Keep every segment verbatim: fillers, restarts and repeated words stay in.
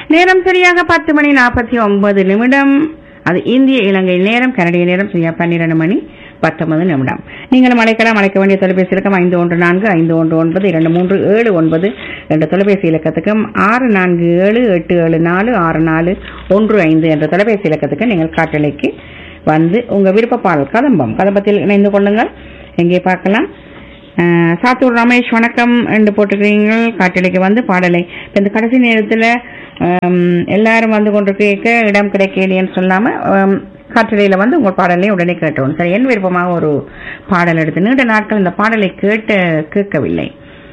நேரம் சரியாக பத்து மணி நாற்பத்தி ஒன்பது நிமிடம். அது இந்திய இலங்கை நேரம். கனடிய நேரம் சரியா பன்னிரண்டு மணி பத்தொன்பது நிமிடம். நீங்களும் அழைக்கலாம். அழைக்க வேண்டிய தொலைபேசி இலக்கம் ஐந்து ஒன்று நான்கு ஐந்து ஒன்று ஒன்பது இரண்டு மூன்று ஏழு ஒன்பது என்ற தொலைபேசி இலக்கத்துக்கும் ஆறு நான்கு ஏழு எட்டு ஏழு நாலு ஆறு நாலு ஒன்று ஐந்து என்ற தொலைபேசி இலக்கத்துக்கு நீங்கள் காட்டலைக்கு வந்து உங்க விருப்ப பாடல் கதம்பம் கதம்பத்தில் இணைந்து கொள்ளுங்கள். எங்கே பார்க்கலாம். சாத்தூர் ரமேஷ் வணக்கம் என்று போட்டுக்கிறீங்க. காட்டலைக்கு வந்து பாடலை இந்த கடைசி நேரத்தில் எல்லாரும் வந்து கொண்டு கேட்க இடம் கிடைக்கலையேன்னு சொல்லாம காற்றலையில வந்து உங்கள் பாடலை உடனே கேட்டோம். சரி, என் விருப்பமாக ஒரு பாடல் எடுத்து நீண்ட நாட்கள் இந்த பாடலை கேட்டு கேட்கவில்லை.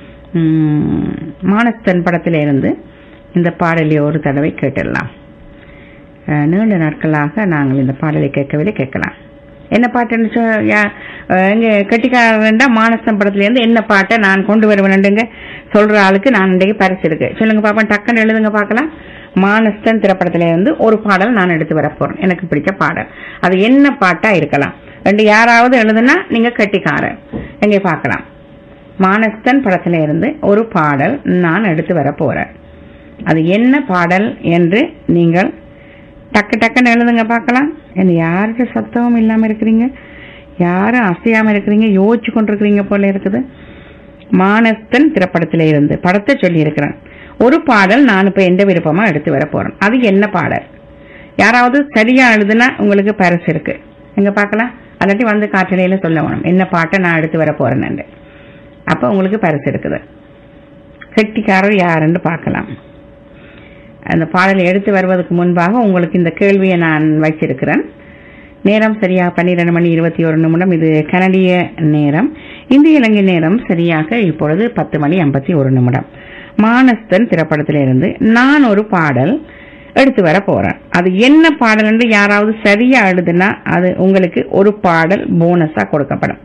மானஸ்தன் படத்தில இருந்து இந்த பாடலை ஒரு தடவை கேட்டுடலாம். நீண்ட நாட்களாக நாங்கள் இந்த பாடலை கேட்கவில்லை. கேட்கலாம். என்ன பாட்டுன்னு எங்க கட்டிக்காரண்டா மானஸ்தன் படத்துல இருந்து என்ன பாட்டை நான் கொண்டு வருவேன்னுங்க சொல்ற ஆளுக்கு நான் இன்றைக்கு பரிசு இருக்கு. சொல்லுங்க பாப்பா, டக்குன்னு எழுதுங்க பார்க்கலாம். மானஸ்தன் திரைப்படத்துல இருந்து ஒரு பாடல் நான் எடுத்து வர போறேன். எனக்கு பிடிச்ச பாடல். அது என்ன பாட்டா இருக்கலாம். ரெண்டு யாராவது எழுதுனா நீங்க கட்டிக்காரன். எங்க பார்க்கலாம். மானஸ்தன் படத்துல இருந்து ஒரு பாடல் நான் எடுத்து வர போறேன். அது என்ன பாடல் என்று நீங்கள் டக்கு டக்குன்னு எழுதுங்க பார்க்கலாம். என்ன யாருக்கு சத்தமும் இல்லாம இருக்கிறீங்க, யாரும் அசையாம இருக்கிறீங்க, யோசிச்சு கொண்டிருக்கிறீங்க போல இருக்குது. மானஸ்தன் திரைப்படத்தில இருந்து படத்தை சொல்லி இருக்கிறேன். ஒரு பாடல் நான் இப்ப எந்த விருப்பமா எடுத்து வர போறேன். அது என்ன பாடல்? யாராவது சரியா எழுதுனா உங்களுக்கு பரிசு இருக்கு. எங்க பார்க்கலாம். அல்லாட்டி வந்து காற்றலையில சொல்ல வேணும் என்ன பாட்டை நான் எடுத்து வர போறேன்னு. அப்ப உங்களுக்கு பரிசு இருக்குது. கெட்டிக்காரர் யாருன்னு பார்க்கலாம். அந்த பாடலை எடுத்து வருவதற்கு முன்பாக உங்களுக்கு இந்த கேள்வியை நான் வச்சிருக்கிறேன். நேரம் சரியா பன்னிரண்டு மணி இருபத்தி ஒரு நிமிடம். இது கனடிய நேரம். இந்திய இலங்கை நேரம் சரியாக இப்பொழுது பத்து மணி ஐம்பத்தி ஒரு நிமிடம். மானஸ்தன் திரைப்படத்திலிருந்து நான் ஒரு பாடல் எடுத்து வர போறேன். அது என்ன பாடல் என்று யாராவது சரியா எழுதுனா அது உங்களுக்கு ஒரு பாடல் போனஸா கொடுக்கப்படும்.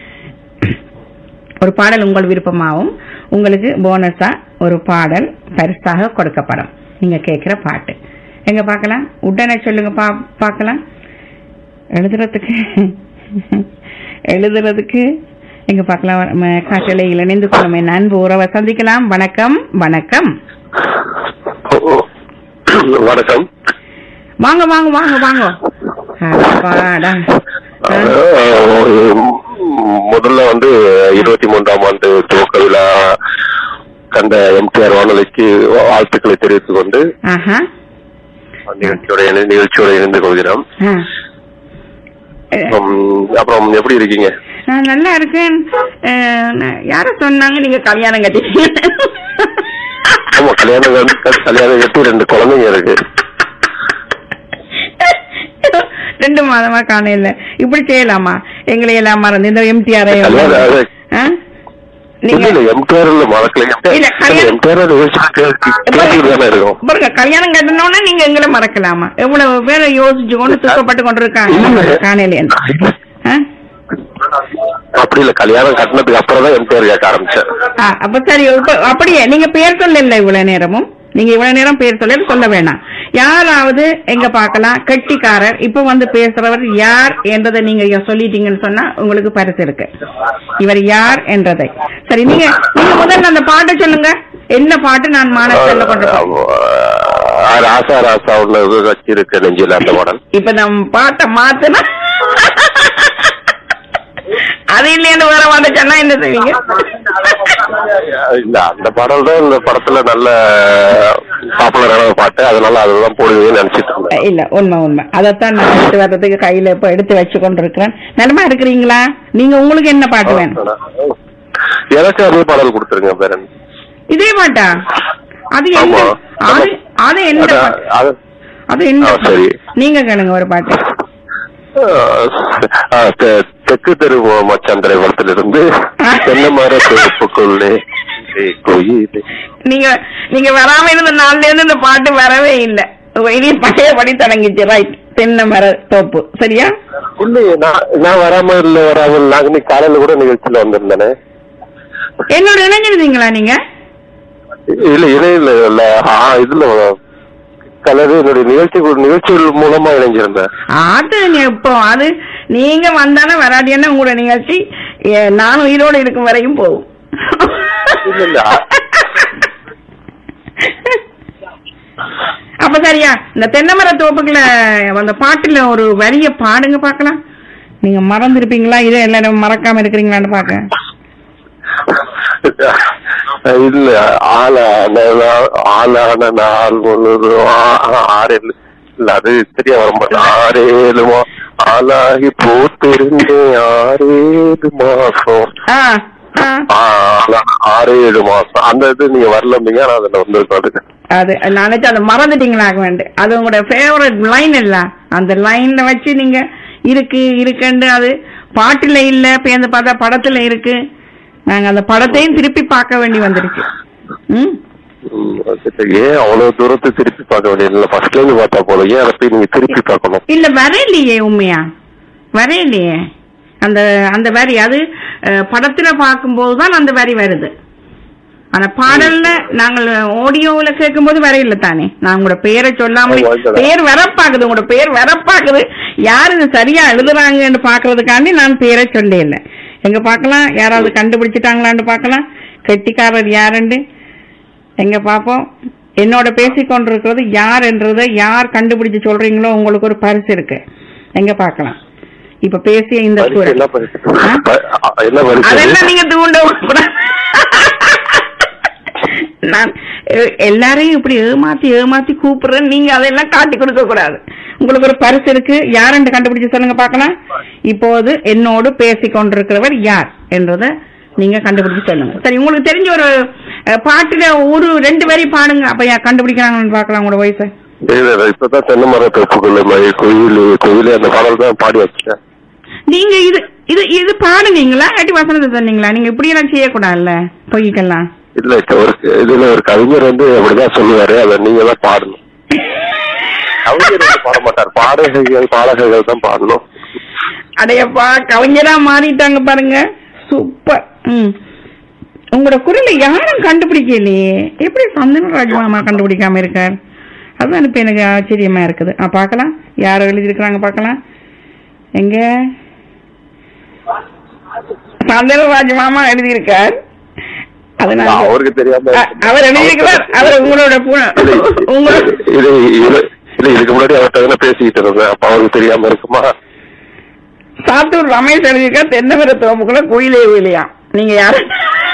ஒரு பாடல் உங்கள் விருப்பமாகவும் உங்களுக்கு போனஸா ஒரு பாடல் பரிசாக கொடுக்கப்படும். நீங்க கேட்கிற பாட்டு எங்க பார்க்கலாம். உடனே சொல்லுங்க பார்க்கலாம். எழுதுறதுக்கு எழுதுறதுக்கு எங்க பார்க்கலாம். காற்றலையில் இணைந்து கொள்ளும் என் அன்பு உறவை சந்திக்கலாம். வணக்கம் வணக்கம் வணக்கம். வாங்க வாங்க வாங்க வாங்க. முதல்ல வந்து இருபத்தி மூன்றாம் ஆண்டு துவக்க விழா கண்ட எம்டிஆர் வானொலிக்கு வாழ்த்துக்களை தெரிவித்துக் கொண்டு நிகழ்ச்சியோட நிகழ்ச்சியோட இணைந்து கொள்கிறோம். அப்புறம் எப்படி இருக்கீங்க? நான் நல்லா இருக்கேன். யார சொன்னாங்க நீங்க கல்யாணம் கட்டிட்டீங்க? ஆமா, கல்யாணம் கல்யாணம் கட்டி ரெண்டு குழந்தைங்க இருக்கு. ரெண்டு மாதமா காணையில இப்படி செய்யலாமா? எங்களை எல்லாம் மறந்து இந்த எம்டிஆர் கல்யாணம் கட்டணும்னா நீங்க எங்களை மறக்கலாமா? எவ்வளவு பேரை யோசிச்சு கொண்டு துக்கப்பட்டு கொண்டிருக்காங்க காணையில. அப்படி இல்ல, கல்யாணம் கட்டினதுக்கு அப்புறம் தான் என் பேர் கேட்க ஆரம்பிச்சேன். அப்ப சரி, அப்படியே நீங்க பேர் சொல்ல இல்ல இவ்வளவு நேரமும். நீங்க இவ்வளவு நேரம் பேர் சொல்ல சொல்ல வேணாம். யாராவது எங்க பார்க்கலாம். கெட்டிக்காரர் இப்ப வந்து பேசுறவர் யார் என்றதை நீங்க சொல்லிட்டீங்கன்னு சொன்னா உங்களுக்கு பரிசு இருக்கு. இவர் யார் என்றதை. சரி, நீங்க நீங்க முதல்ல அந்த பாட்டை சொல்லுங்க. என்ன பாட்டு நான் மானஸ்தன்ல கொண்டு ராசா ராசா ஒண்ணு வச்சு இருக்கு நெஞ்சில அந்த பாடல். இப்ப நம்ம பாட்டை மாத்தினா அது இல்லைன்னு வேற வந்து சொன்னா என்ன செய்வீங்க? இல்ல, அந்த பாடல் தான் இந்த படத்துல நல்ல பாப்புலரான பாட்டு. அதனால அதுதான் போடுவீங்கன்னு நினைச்சிட்டு இருந்தேன். இல்ல, உண்மை உண்மை. அதைத்தான் நான் எடுத்து வர்றதுக்கு கையில இப்ப எடுத்து வச்சு கொண்டு இருக்கிறேன். நலமா இருக்கிறீங்களா நீங்க? உங்களுக்கு என்ன பாட்டு வேணும்? எனக்கு அதே பாடல் கொடுத்துருங்க. பேரன் இதே பாட்டா? அது என்ன? அது என்ன? அது என்ன? சரி, நீங்க கேளுங்க ஒரு பாட்டு. தெற்கு தெரு மச்சாந்திரை வளத்திலிருந்து தென்னை மர தொகுப்புக்குள்ளே நீங்க நீங்க வராம இருந்த நாள்ல இருந்து இந்த பாட்டு வரவே இல்லை. இனி பழையபடி தொடங்கிச்சு. ரைட், தென்னை மர தோப்பு. சரியா? இல்லையே, நான் வராம இல்ல வராம நாங்க நீ காலையில கூட நிகழ்ச்சியில வந்திருந்தேனே. என்னோட இணைஞ்சிருந்தீங்களா நீங்க? இல்ல, இணையில இல்ல, இதுல கலரு என்னுடைய நிகழ்ச்சி நிகழ்ச்சிகள் மூலமா இணைஞ்சிருந்தேன். அது இப்போ அது நீங்க வந்தானே வராடியான உங்களோட நிகழ்ச்சி நான் உயிரோடு இருக்கும் வரையும் போகும். அப்ப சரியா இந்த தென்னைமர தோப்புக்குள்ள அந்த பாட்டுல ஒரு வரிய பாடுங்க பாக்கலாம். நீங்க மறந்துருப்பீங்களா இதை எல்லாரும் மறக்காம இருக்கிறீங்களான்னு பாக்க. இல்ல ஆளான ஆளான நாள் ஒன்று ஆறு இல்ல அது சரியா வர மாட்டேன். ஆறேழுமா ஆளாகி போத்திருந்தேன் ஆறேழு மாசம் ஆறு ஏழு மாசம் அந்த இது நீங்க வரலீங்க. ஆனா அதுல வந்திருக்காது. அது நினைச்சு அதை மறந்துட்டீங்களாக வேண்டும். அது உங்களோட ஃபேவரட் லைன் இல்ல. அந்த லைன்ல வச்சு நீங்க இருக்கு இருக்குன்னு அது பாட்டுல இல்ல பேர்ந்து பார்த்தா படத்துல இருக்கு. நாங்க அந்த படத்தையும் திருப்பி பார்க்க வேண்டி வந்துருச்சு. ம் ஏன் அவ்வளவு தூரத்தை திருப்பி பார்க்க வேண்டியது? ஃபர்ஸ்ட்ல இருந்து பார்த்தா போதும். ஏன் அதை நீங்க திருப்பி பார்க்கணும்? இல்ல வரையிலையே உண்மையா வரையிலையே அந்த அந்த வரி அது படத்துல பார்க்கும்போதுதான் அந்த வரி வருது. ஆனா பாடல்ல நாங்கள் ஆடியோவில் கேட்கும் போது வரையில தானே. நான் உங்களோட பேரை சொல்லாம பேர் வரப்பாக்குது. உங்களோட பேர் வரப்பாக்குது. யாரு இது சரியா எழுதுறாங்கன்னு பாக்குறதுக்காண்டி நான் பேரை சொல்ல இல்லை. எங்க பாக்கலாம் யாராவது கண்டுபிடிச்சிட்டாங்களான்னு பாக்கலாம். கெட்டிக்காரர் யாருன்னு எங்க பாப்போம். என்னோட பேசிக்கொண்டிருக்கிறது யார் என்றதை யார் கண்டுபிடிச்சு சொல்றீங்களோ உங்களுக்கு ஒரு பரிசு இருக்கு. எங்க பாக்கலாம். இப்ப பேசிய இந்த அதெல்லாம் நீங்க தூண்ட நான் எல்லாரையும் இப்படி ஏமாத்தி ஏமாத்தி கூப்பிடுறேன். நீங்க அதெல்லாம் காட்டி கொடுக்க கூடாது. உங்களுக்கு ஒரு பரிசு இருக்கு. யாருன்னு கண்டுபிடிச்சு சொல்லுங்க பாக்கலாம். இப்போது என்னோடு பேசிக் கொண்டிருக்கிறவர் யார் என்றத நீங்க கண்டுபிடிச்சு சொல்லுங்க. சரி உங்களுக்கு தெரிஞ்ச ஒரு பாட்டுல ஒரு ரெண்டு வரி பாடுங்க. அப்ப யார் கண்டுபிடிக்கிறாங்கன்னு பாக்கலாம் உங்களோட வயசு. இப்பதான் தென்னை மர தோப்புக்குள்ள கோயில் கோயில் அந்த பாடல் தான் பாடி வச்சேன். நீங்க இது இது இது பாடுனீங்களா இல்லாட்டி வசனத்தை சொன்னீங்களா? நீங்க இப்படி எல்லாம் செய்யக்கூடாதுல்ல பொய்க்கெல்லாம். இல்ல ஒரு இதுல ஒரு கவிஞர் வந்து அப்படிதான் சொல்லுவாரு. அதை நீங்க தான் பாடணும். கவிஞர் பாட மாட்டார். பாடகர்கள் பாடகர்கள் தான் பாடணும். அடையப்பா கவிஞரா மாறிட்டாங்க பாருங்க. சூப்பர். ம் உங்களோட குரலை யாரும் கண்டுபிடிக்கலையே. எப்படி சந்தனராஜ் மாமா கண்டுபிடிக்காம இருக்கார்? அதுதான் இப்ப எனக்கு ஆச்சரியமா இருக்குது. பாக்கலாம் யார எழுதிருக்கிறாங்க பாக்கலாம். எங்க சந்தனராஜ் மாமா எழுதியிருக்கார். அவருக்கு தெரியாம அவர் எழுதியிருக்கிறார். அவர் உங்களோட இதுக்கு முன்னாடி அவர்கிட்ட பேசிக்கிட்டு இருந்தேன். அப்ப அவருக்கு தெரியாம இருக்குமா? சாத்தூர் ரமேஷ் எழுதியிருக்கார். தென்னமர தோப்புக்குள்ள கோயிலே கோயிலையா. நீங்க யாரு?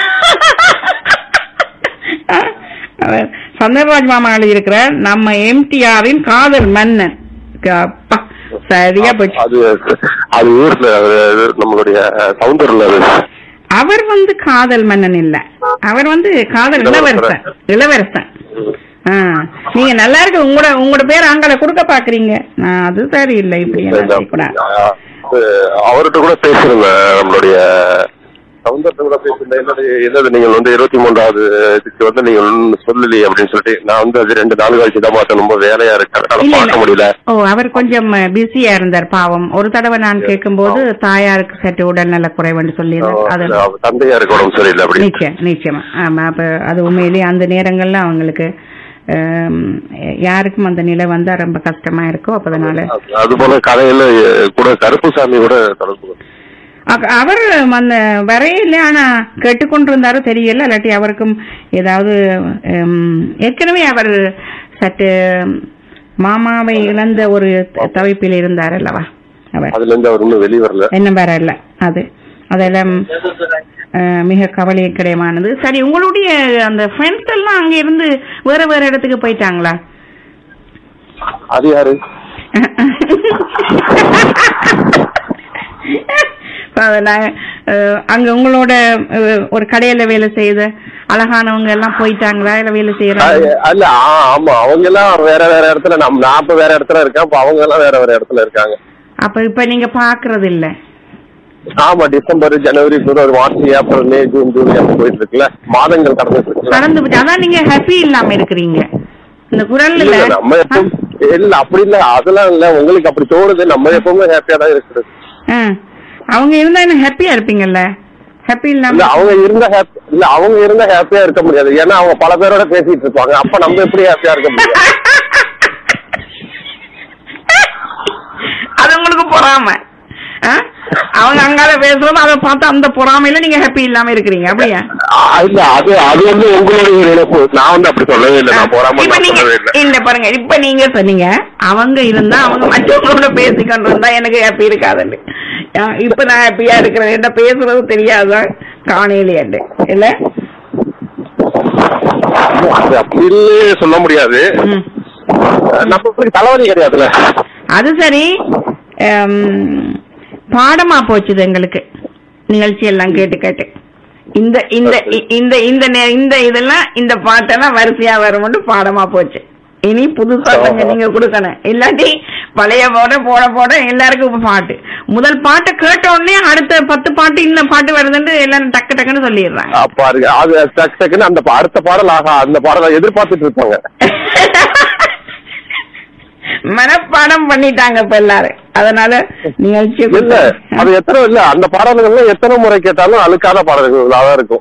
சந்தனராஜ் மாமா எழுதியிருக்கிறார். நம்ம எம்டிஆரின் காதல் மன்னன். சரியா போச்சு. அது அது ஊர்ல நம்மளுடைய சவுந்தர்ல அவர் வந்து காதல் மன்னன் இல்ல. அவர் வந்து காதல் இளவரசன். இளவரசன். நீங்க நல்லா இருக்கு. உங்களோட உங்களோட பேர் அங்கால கொடுக்க பாக்குறீங்க. அது சரி இல்ல. இப்படி அவர்கிட்ட கூட பேசுறேங்க. நம்மளுடைய சவுந்தரத்தை கூட பேசுறேன். என்னுடைய என்னது நீங்கள் வந்து இருபத்தி மூன்றாவது இதுக்கு வந்து நீங்க சொல்லலையே அப்படின்னு சொல்லிட்டு நான் வந்து அது ரெண்டு நாலு கழிச்சு தான் பார்த்தேன். ரொம்ப வேலையா இருக்கு. பார்க்க முடியல. ஓ அவர் கொஞ்சம் பிஸியா இருந்தார் பாவம். ஒரு தடவை நான் கேட்கும் போது தாயாருக்கு சற்று உடல்நல குறைவுன்னு சொல்லி தந்தையாருக்கு உடம்பு சரியில்லை அப்படி. நிச்சயம் நிச்சயமா. ஆமா அப்ப அது உண்மையிலேயே அந்த நேரங்கள்ல அவங்களுக்கு யாருக்கும் அந்த நிலை வந்தா ரொம்ப கஷ்டமா இருக்கும். அப்ப அதனால அது போல கதையில கூட கருப்புசாமி கூட தொடர்பு அவர் அந்த வரையில. ஆனா கேட்டுக்கொண்டிருந்தாரோ தெரியல. இல்லாட்டி அவருக்கும் ஏதாவது ஏற்கனவே அவர் சற்று மாமாவை இழந்த ஒரு தவிப்பில் இருந்தார் அல்லவா. அவர் அதுல இருந்து அவர் இன்னும் வெளியே வரல. என்ன வரல. அது அதெல்லாம் மிக கவலைக்கிடமானது. சரி உங்களுடைய அந்த ஃப்ரெண்ட்ஸ் எல்லாம் அங்க இருந்து வேற வேற இடத்துக்கு போயிட்டாங்களா? அது யாரு? அங்க உங்களோட ஒரு கடையில வேலை செய்த அழகானவங்க எல்லாம் போயிட்டாங்களா? இல்ல வேலை செய்யறாங்க? அல்ல ஆமா அவங்க எல்லாம் வேற வேற இடத்துல. நம்ம நான் இப்ப வேற இடத்துல இருக்கேன். அப்ப அவங்க எல்லாம் வேற வேற இடத்துல இருக்காங்க. அப்ப இப்ப நீங்க பாக்குறது இல்ல? ஆமா டிசம்பர் ஜனவரி பிப்ரவரி March April May June July போயிட்டு இருக்குல்ல. மாதங்கள் கடந்து கடந்து போச்சு. அதான் நீங்க ஹாப்பி இல்லாம இருக்கிறீங்க. இந்த குரல் இல்ல நம்ம எப்பவும் இல்ல அப்படி இல்ல. அதெல்லாம் இல்ல. உங்களுக்கு அப்படி தோணுது. நம்ம எப்பவுமே ஹாப்பியா தான் இருக்குது. அவங்க இருந்தா என்ன ஹாப்பியா இருப்பீங்கல்ல? ஹாப்பி இல்லாம அவங்க இருந்தா இல்ல அவங்க இருந்தா ஹாப்பியா இருக்க முடியாது. ஏன்னா அவங்க பல பேரோட பேசிட்டு இருப்பாங்க. அப்ப நம்ம எப்படி ஹாப்பியா இருக்க முடியும்? அது உங்களுக்கு பொறாம. அவங்க அங்கால பேசுறோம் அதை பார்த்து அந்த பொறாமையில நீங்க ஹாப்பி இல்லாம இருக்கிறீங்க அப்படியா? இல்ல அது அது வந்து உங்களுடைய இழப்பு. நான் வந்து அப்படி சொல்லவே இல்லை. நான் பொறாம இல்ல பாருங்க, இப்ப நீங்க சொன்னீங்க அவங்க இருந்தா அவங்க மற்றவங்களோட பேசிக்கொண்டு இருந்தா எனக்கு ஹாப்பி இருக்காதுன்னு. இப்ப நான் ஹாப்பியா இருக்கிறேன். என்ன பேசுறது தெரியாதான் காணையிலே இல்ல அப்படி சொல்ல முடியாது. நம்ம தலைவலி கிடையாதுல்ல. அது சரி. பாடமா போச்சுது எங்களுக்கு நிகழ்ச்சி எல்லாம் கேட்டு கேட்டு. இந்த இந்த இந்த இந்த இந்த இதெல்லாம் இந்த பாட்டெல்லாம் வரிசையா வரும்னு பாடமா போச்சு. இனி புதுசா கொஞ்சம் நீங்க கொடுக்கணும். இல்லாட்டி பழைய போட போட போட எல்லாருக்கும் பாட்டு. முதல் பாட்டை கேட்ட உடனே அடுத்த பத்து பாட்டு இந்த பாட்டு வருதுன்னு எல்லாரும் டக்கு டக்குன்னு சொல்லிடுறாங்க. பாருங்க அது டக்கு டக்குன்னு அந்த அடுத்த பாடல் ஆகா அந்த பாடலை எதிர்பார்த்துட்டு இருப்பாங்க. மனப்பாடம் பண்ணிட்டாங்க இப்ப எல்லாரும். அதனால நிகழ்ச்சி இல்ல அது எத்தனை இல்ல அந்த பாடல்கள்ல எத்தனை முறை கேட்டாலும் அழுக்காத பாடல்களாதான் இருக்கும்.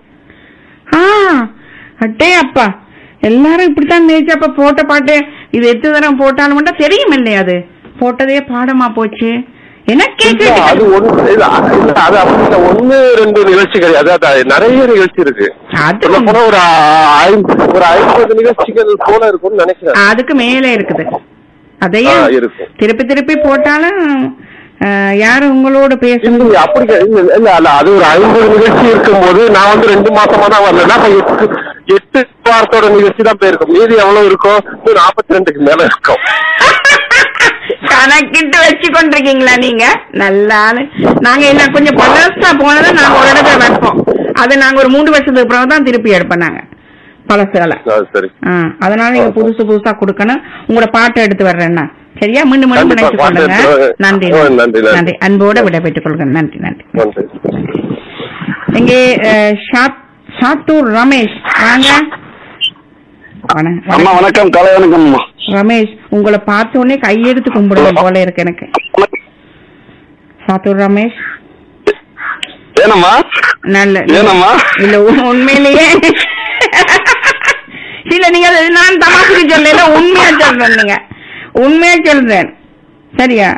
அட்டே அப்பா எல்லாரும் இப்படித்தான் நினைச்சு அப்ப போட்ட பாட்டு இது எத்தனை தரம் போட்டாலும் மட்டும் தெரியும் இல்லையா? அது போட்டதே பாடமா போச்சு. எனக்கே அது ஒண்ணு அது அப்படி ஒண்ணு ரெண்டு நிகழ்ச்சி கிடையாது. நிறைய நிகழ்ச்சி இருக்கு. ஒரு ஒரு ஐம்பது நிகழ்ச்சிகள் போல இருக்கும்னு நினைக்கிறேன். அதுக்கு மேலே இருக்குது. அதையே திருப்பி திருப்பி போட்டாலும் யாரும் உங்களோட பேசணும் அப்படி இல்ல. அல்ல அது ஒரு ஐம்பது நிகழ்ச்சி இருக்கும் போது நான் வந்து ரெண்டு மாசமா தான் வரலன்னா எட்டு எட்டு வாரத்தோட நிகழ்ச்சி தான் போயிருக்கும். மீதி எவ்வளவு இருக்கும்? நாற்பத்தி ரெண்டுக்கு மேல இருக்கும். கணக்கிட்டு வச்சு கொண்டிருக்கீங்களா நீங்க? நல்லா நாங்க என்ன கொஞ்சம் பழசா போனதை நாங்க ஒரு இடத்துல வைப்போம். அது நாங்க ஒரு மூன்று வருஷத்துக்கு அப்புறம் தான் திருப்பி எடுப்போம் நாங்க பழசுகளை. அதனால நீங்க புதுசு புதுசா கொடுக்கணும். உங்களோட பாட்டை எடுத்து வர்றேன்னா சரியா? மீண்டும் மீண்டும் நினைச்சு கொள்ளுங்க. நன்றி நன்றி. அன்போட விட பெற்றுக் கொள்ளுங்க. நன்றி நன்றி. இங்கே சாத்தூர் ரமேஷ் வாங்க. வணக்கம். கலை வணக்கம் ரமேஷ். உங்களை பார்த்த உடனே கையெடுத்து கும்பிடுவோம் போல இருக்கு எனக்கு. சாத்தூர் ரமேஷ் ஏனம்மா? நல்ல ஏனம்மா? இல்ல உண்மையிலேயே இல்ல நீங்க நான் தமாசுக்கு சொல்லல, உண்மையா சொல்றேன். நீங்க உண்மையா சொல்றேன் சரியா?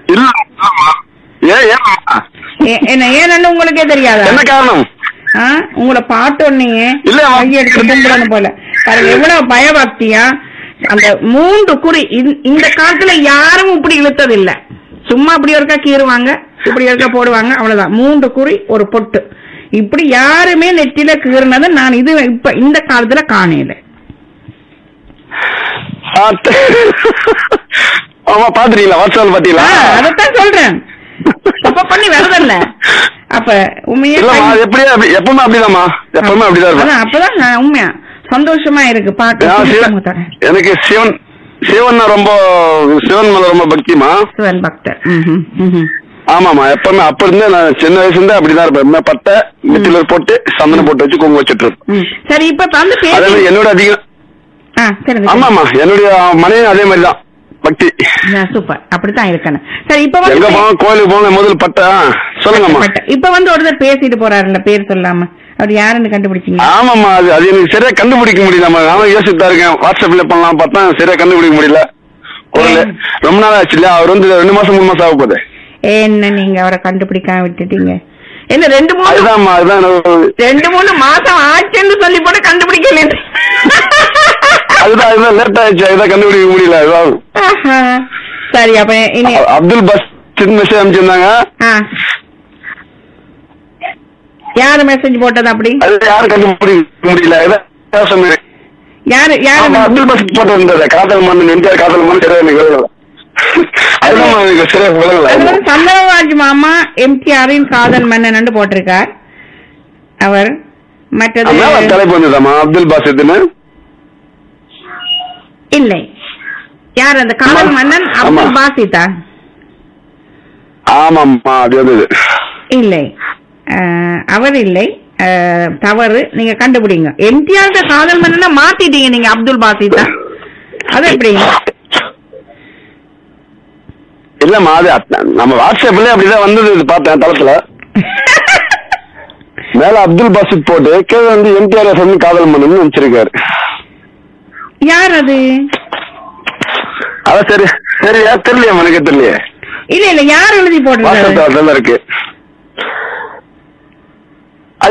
என்ன ஏன்னு உங்களுக்கே தெரியாதா? என்ன காரணம்? உங்களை பார்த்த உடனே கையெடுத்து கும்பிடணும் போல பாருங்க. எவ்வளவு பயபக்தியா அந்த மூன்று குறி. இந்த காலத்துல யாரும் இப்படி இழுத்தது இல்ல. சும்மா இப்படி ஒருக்கா கீறுவாங்க, இப்படி ஒருக்கா போடுவாங்க, அவ்வளவுதான். மூன்று குறி ஒரு பொட்டு. இப்படி யாருமே நெத்தில கீறினது நான் இது இப்ப இந்த காலத்துல காணல. ஆமா பாத்துறீங்களா? வாட்ஸ்அப் பாத்தீங்களா? அதத்தான் சொல்றேன். தப்ப பண்ணி வரதில்ல. அப்ப உண்மையா எப்படியா எப்பவுமே அப்படிதாம்மா? எப்பவுமே அப்படிதான். அப்பதான் உண்மையா சந்தோஷமா இருக்கு பாக்க. எனக்கு சிவன் சிவன் ரொம்ப சிவன் மேல ரொம்ப பக்திமா. சிவன் பக்தர். ஆமாமா எப்பவுமே அப்ப இருந்து நான் சின்ன வயசுல இருந்து அப்படிதான் இருப்பேன். பட்டை நெத்தில போட்டு சந்தனம் போட்டு வச்சு குங்குமம் வச்சுட்டு இருப்பேன். சரி இப்ப என்னோட அதிகம். ஆமாமா என்னுடைய மனைவி அதே மாதிரிதான் பக்தி. சூப்பர். அப்படித்தான் இருக்கணும். சரி இப்ப எங்க போவோம் கோயிலுக்கு போங்க முதல் பட்டா சொல்லுங்கம்மா. இப்ப வந்து ஒருத்தர் பேசிட்டு போறாருல்ல பேர் சொல்லாம அவர் யாருன்னு கண்டுபிடிச்சீங்க? ஆமாமா அது அது எனக்கு சரியா கண்டுபிடிக்க முடியல. நானும் யோசிச்சுதான் இருக்கேன். வாட்ஸ்அப்ல பண்ணலாம் பார்த்தா சரியா கண்டுபிடிக்க முடியல. ரொம்ப நாள் ஆச்சு இல்ல. அவர் வந்து ரெண்டு மாசம் மூணு மாசம் ஆக போகுது. என்ன நீங்க அவரை கண்டுபிடிக்காம விட்டுட்டீங்க? என்ன ரெண்டு மூணு ரெண்டு மூணு மாசம் ஆச்சுன்னு சொல்லி போட்டு கண்டுபிடிக்கல. அதுதான் அதுதான் லேட் ஆயிடுச்சு. அதுதான் கண்டுபிடிக்க முடியல. சரி அப்ப இனி அப்துல் பஸ் மெசேஜ் அனுப்பிச்சிருந்தாங்க. யாரு மெசேஜ் போட்டது? அப்படி யாரும் கண்டுபிடிக்க முடியல. யாரு யாரு அப்துல் பஸ் போட்டு இருந்தது? காதல் மன்னன் எம்ஜிஆர் காதல் மன்னன் சரியா சந்திரராஜ் மாமா எம்ஜிஆரின் காதல் மன்னன் போட்டிருக்கார் அவர். மற்றது தலைப்பு வந்ததாமா அப்துல் பாசித்னு இல்லை. யார் அந்த காதல் மன்னன்? அப்துல் பாசித்தா? ஆமாம்மா அது வந்தது. இல்லை அவர் இல்லை. தவறு. நீங்க கண்டுபிடிங்க. எம்ஜிஆர் காதல் மன்னனை மாத்திட்டீங்க நீங்க அப்துல் பாசித்தா. அது எப்படி? இல்லம்மா அது நம்ம வாட்ஸ்அப்ல அப்படிதான் வந்தது. பார்த்தேன் தளத்துல மேல அப்துல் பாசித் போட்டு கீழே வந்து எம்டிஆர் எஃப்எம் காதல் மன்னன் வச்சிருக்காரு. யார் அது? அதான் சரி சரியா தெரியலையா? எனக்கு தெரியலையே. இல்ல இல்ல யார் எழுதி போட்டு இருக்கு?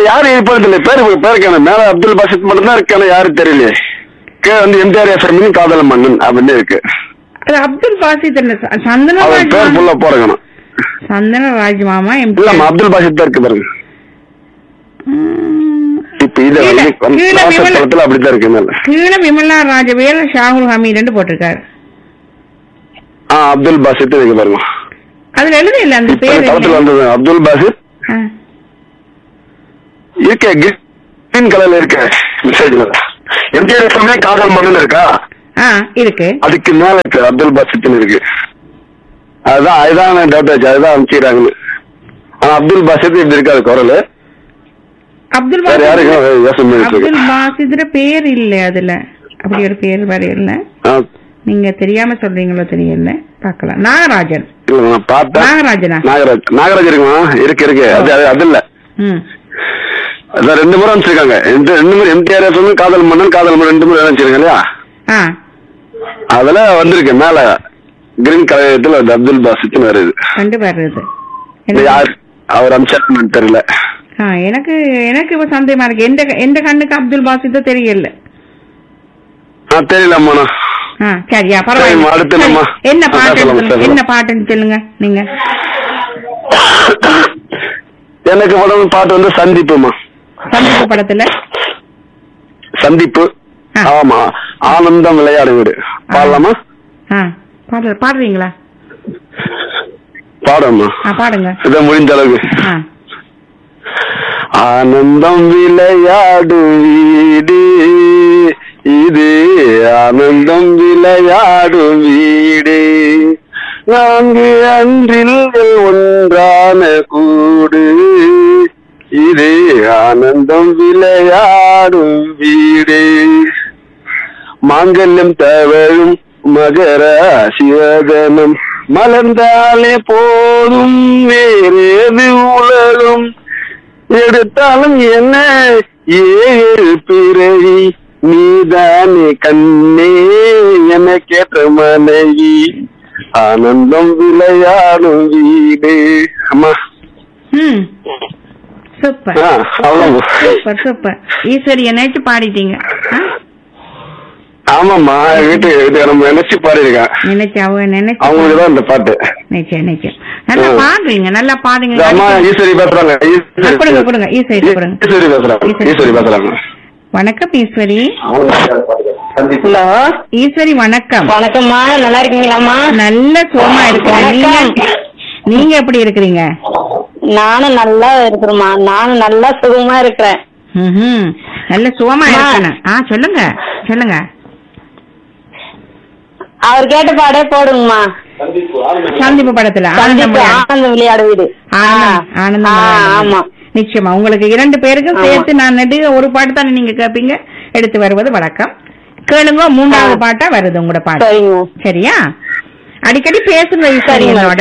யாரும் ஏற்படுத்தல பேரு பேருக்கான மேல அப்துல் பாசித் மட்டும் தான் இருக்கான யாரும் தெரியலையே. கீழே வந்து எம்டிஆர் எஃப்எம் காதல் மன்னன் அப்படின்னு இருக்கு. அது அப்துல் பாசித் சந்தன அவர் பேர் ஃபுல்லா போறக்கணும். சந்தன ராஜ் மாமா இல்லம்மா அப்துல் பாசித் தான் இருக்கு பாருங்க. இப்ப இது படத்துல அப்படித்தான் இருக்கு மேல. கீழே விமலா ராஜவேல் ஷாகுல் ஹமீத் போட்டிருக்காரு. ஆ அப்துல் பாசித் இருக்கு பாருங்க. அதுல எழுத இல்ல அந்த பேர் படத்துல வந்தது அப்துல் பாசித் இருக்கு. கிரீன் கலர்ல இருக்கு மெசேஜ்ல. எம்டிஆர் எஃப்எம்ல காதல் மன்னன் இருக்கா இருக்கு. அதுக்கு மேல இருக்கு அப்துல் பாசித் இருக்கு. அதுதான் அதுதான் டவுட் ஆச்சு. அதுதான் அனுப்பிச்சிடுறாங்க. ஆனா அப்துல் பாசித் இப்படி இருக்காது குரல். அப்துல் அப்துல் பாசித் பேர் இல்ல அதுல அப்படி ஒரு பேர் வர இல்ல. நீங்க தெரியாம சொல்றீங்களோ தெரியல. பாக்கலாம். நாகராஜன் நாகராஜனா நாகராஜ் நாகராஜ் இருக்குமா? இருக்கு இருக்கு. அது அது இல்ல. அதான் ரெண்டு முறை அனுப்பிச்சிருக்காங்க. ரெண்டு முறை எம்டிஆர் எஃப்எம் காதல் மன்னன் காதல் மன்னன் ரெண்டு முறை அனுப்பிச்சிருக்காங்க இல்லையா? அதுல வந்திருக்கு மேல கிரீன் கலர்ல அப்துல் பாசித் வருது. கண்டு வருது. யார் அவர் அனுப்பிச்சாருன்னு தெரியல. எனக்கு எனக்கு இப்ப சந்தேகமா இருக்கு. எந்த எந்த கண்ணுக்கு அப்துல் பாசித் தெரியல. தெரியலம்மா. சரியா பரவாயில்ல. என்ன பாட்டு என்ன பாட்டுன்னு சொல்லுங்க நீங்க. எனக்கு படம் பாட்டு வந்து சந்திப்புமா. சந்திப்பு படத்துல சந்திப்பு. ஆமா ஆனந்தம் விளையாடு வீடு பாடலாமா? பாடுறீங்களா? பாடமா பாடுங்க. இத முடிஞ்ச அளவுக்கு. ஆனந்தம் விளையாடு வீடு இது ஆனந்தம் விளையாடும் வீடு நான்கு அன்றில் ஒன்றான கூடு இது ஆனந்தம் விளையாடும் வீடு மாங்கல்யம் தவழும் மகர சிவகனம் மலர்ந்தாலே போதும் வேறேது உலகம் எடுத்தாலும் என்ன ஏழு பிறவி நீதானே கண்ணே என கேட்ட மனைவி ஆனந்தம் விளையாடும் வீடு. அம்மா சூப்பர் சூப்பர் சூப்பர். ஈஸ்வரி என்னைட்டு பாடிட்டீங்க. ஆமாம்மா வீட்டு நம்ம நினைச்சு பாடிருக்கேன். நினைச்சு அவங்க நினைச்சு அவங்களுக்குதான் இந்த பாட்டு. நிச்சயம் நிச்சயம் நல்லா பாடுறீங்க நல்லா பாடுங்க. அம்மா ஈஸ்வரி பேசுறாங்க. கொடுங்க கொடுங்க ஈஸ்வரி கொடுங்க. ஈஸ்வரி பேசுறாங்க. ஈஸ்வரி பேசுறாங்க. வணக்கம் ஈஸ்வரி. ஹலோ ஈஸ்வரி வணக்கம். வணக்கம்மா. நல்லா இருக்கீங்களாம்மா? நல்ல சுகமா இருக்கேன். நீங்க எப்படி இருக்கிறீங்க? நானும் நல்லா இருக்கிறேம்மா. நானும் நல்லா சுகமா இருக்கிறேன். நல்ல சுகமா இருக்கேன். ஆ சொல்லுங்க சொல்லுங்க. அவர் கேட்ட பாடே போடுங்கம்மா. சந்திப்பு படத்துல ஆனந்த விளையாடு வீடு. ஆனந்தம். ஆமா நிச்சயமா உங்களுக்கு இரண்டு பேருக்கும் சேர்த்து நான் நடு ஒரு பாட்டு தானே நீங்க கேட்பீங்க. எடுத்து வருவது வழக்கம். கேளுங்க. மூன்றாவது பாட்டா வருது உங்களோட பாட்டு. சரியா? அடிக்கடி பேசுங்க ஈஸ்வரியனோட.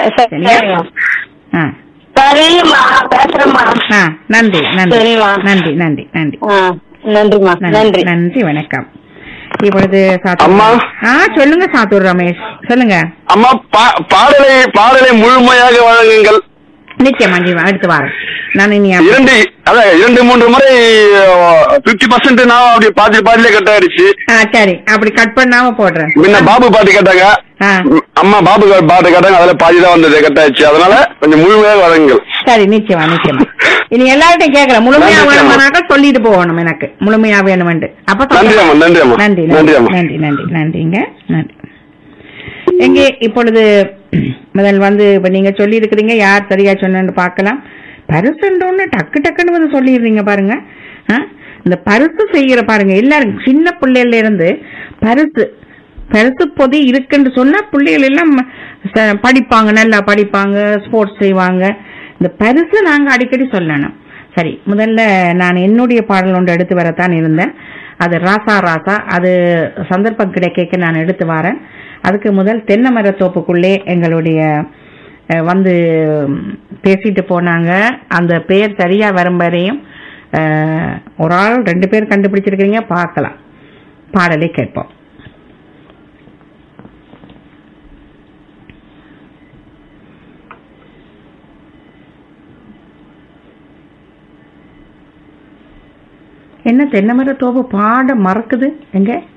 நன்றி நன்றி நன்றி நன்றி நன்றி நன்றிமா. நன்றி நன்றி வணக்கம். இப்பொழுது சொல்லுங்க சாத்தூர் ரமேஷ் சொல்லுங்க. அம்மா பாடலை பாடலை முழுமையாக வழங்குங்கள். நிச்சயமா அடுத்து வாரம் நான் இரண்டு அதான் இரண்டு மூன்று முறை பிப்டி பர்சன்ட் நான் அப்படி பாதி பாதியிலே கட் ஆயிடுச்சு. சரி அப்படி கட் பண்ணாம போடுறேன். முன்ன பாபு பாட்டு கேட்டாங்க. அம்மா பாபு பாட்டு கேட்டாங்க. அதுல பாதி தான் வந்தது கட் ஆயிடுச்சு. அதனால கொஞ்சம் முழுமையாக வழங்குங்கள். சரி நிச்சயமா நிச்சயமா. இனி எல்லார்ட்டையும் கேட்கலாம். முழுமையா வேணுமானாக்கா சொல்லிட்டு போகணும் எனக்கு முழுமையா வேணுமெண்டு. அப்ப நன்றி அம்மா. நன்றி அம்மா. நன்றி நன்றி நன்றி நன்றி நன்றிங்க நன்றி. எங்கே இப்பொழுது முதல் வந்து இப்ப நீங்க சொல்லி இருக்கிறீங்க யார் சரியா சொன்னு பார்க்கலாம். பரிசுன்னு டக்கு டக்குன்னு வந்து சொல்லிடுறீங்க பாருங்க. இந்த பரிசு செய்யற பாருங்க எல்லாரும் சின்ன பிள்ளைல இருந்து பரிசு பரிசு பொதி இருக்குன்னு சொன்னா பிள்ளைகள் எல்லாம் படிப்பாங்க நல்லா படிப்பாங்க ஸ்போர்ட்ஸ் செய்வாங்க. இந்த பரிசு நாங்க அடிக்கடி சொல்லணும். சரி முதல்ல நான் என்னுடைய பாடல் ஒன்று எடுத்து வரத்தான் இருந்தேன். அது ராசா ராசா அது சந்தர்ப்பம் கிடைக்க நான் எடுத்து வரேன். அதுக்கு முதல் தென்னை மரத்தோப்புக்குள்ளே எங்களுடைய வந்து பேசிட்டு போனாங்க. அந்த பேர் சரியா வரும் வரையும் ஒரு ஆள் ரெண்டு பேர் கண்டுபிடிச்சிருக்கீங்க. பார்க்கலாம். பாடலை கேட்போம். என்ன தென்னை மர தோப்பு பாட மறக்குது எங்க